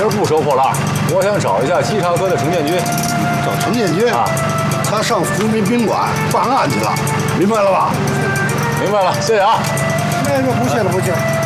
是不收破烂，我想找一下稽查科的程建军。 找程建军啊， 他上福民宾馆办案去了，明白了吧？ 明白了，谢谢啊。 那个不谢了，不谢了。